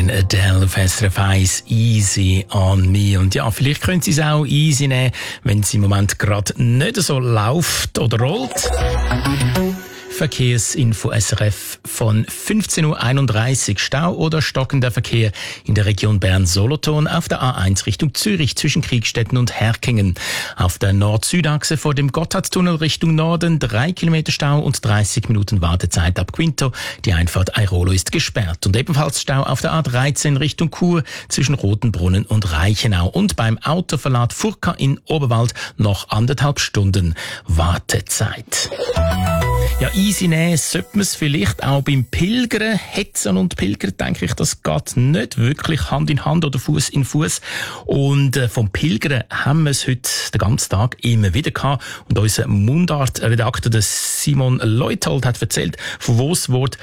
Catherine Adele auf SRF 1, Easy on Me. Und ja, vielleicht können Sie es auch easy nehmen, wenn es im Moment gerade nicht so läuft oder rollt. Verkehrsinfo SRF von 15.31 Uhr. Stau oder stockender Verkehr in der Region Bern-Solothurn auf der A1 Richtung Zürich zwischen Kriegstetten und Herkingen. Auf der Nord-Süd-Achse vor dem Gotthardtunnel Richtung Norden 3 Kilometer Stau und 30 Minuten Wartezeit ab Quinto. Die Einfahrt Airolo ist gesperrt. Und ebenfalls Stau auf der A13 Richtung Chur zwischen Rotenbrunnen und Reichenau. Und beim Autoverlad Furka in Oberwald noch 1,5 Stunden Wartezeit. Ja, easy nehmen sollte man es vielleicht auch beim Pilgern. Hetzen und Pilgern, denke ich, das geht nicht wirklich Hand in Hand oder Fuß in Fuß. Und vom Pilgern haben wir es heute den ganzen Tag immer wieder gehabt. Und unser Mundart-Redakteur, der Simon Leuthold, hat erzählt, von wo das Wort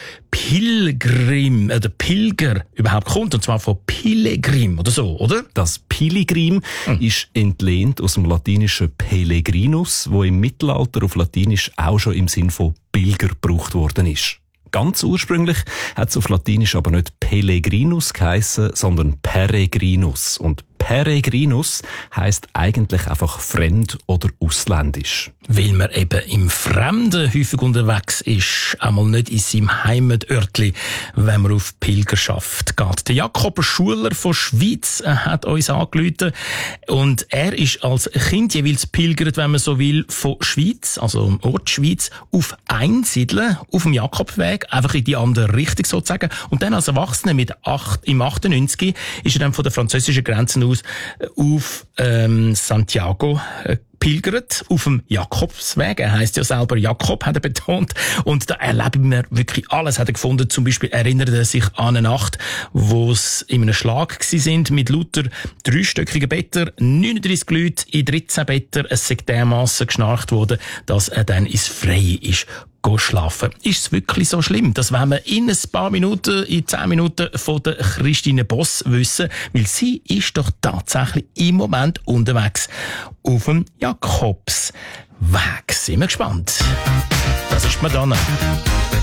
Pilgrim oder Pilger überhaupt kommt. Und zwar von Pilgrim oder so, oder? Das Pilgrim ist entlehnt aus dem latinischen Pellegrinus, wo im Mittelalter auf Latinisch auch schon im Sinn von Pilger gebraucht worden ist. Ganz ursprünglich hat es auf Latinisch aber nicht Pellegrinus geheissen, sondern Peregrinus. Und Peregrinus heisst eigentlich einfach fremd oder ausländisch. Weil man eben im Fremden häufig unterwegs ist, einmal nicht in seinem Heimatörtli, wenn man auf Pilgerschaft geht. Der Jakob Schuler von Schwyz hat uns angerufen und er ist als Kind jeweils pilgert, wenn man so will, von Schwyz, also im Ort Schwyz, auf Einsiedeln, auf dem Jakobweg, einfach in die andere Richtung sozusagen. Und dann als Erwachsener im 98 ist er dann von der französischen Grenze aus auf Santiago pilgert, auf dem Jakobsweg. Er heisst ja selber Jakob, hat er betont. Und da erleben wir wirklich alles, hat er gefunden. Zum Beispiel erinnert er sich an eine Nacht, wo es in einem Schlag sind mit lauter dreistöckigen Betten, 39 Leute in 13 Betten. Es sei dermassen geschnarcht worden, dass er dann ins Freie ist schlafen. Ist es wirklich so schlimm? Das wollen wir in ein paar Minuten, in 10 Minuten von der Christine Boss wissen, weil sie ist doch tatsächlich im Moment unterwegs auf dem Jakobsweg. Sind wir gespannt. Das ist Madonna.